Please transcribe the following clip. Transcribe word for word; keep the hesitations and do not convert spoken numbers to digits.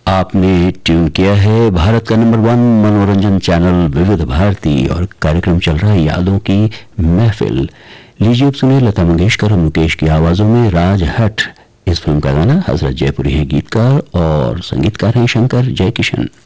आपने ट्यून किया है भारत का नंबर वन मनोरंजन चैनल विविध भारती और कार्यक्रम चल रहा है यादों की महफिल। लीजिए अब सुनिए लता मंगेशकर और मुकेश की आवाजों में राज हट इस फिल्म का गाना। हजरत जयपुरी है गीतकार और संगीतकार हैं शंकर जयकिशन।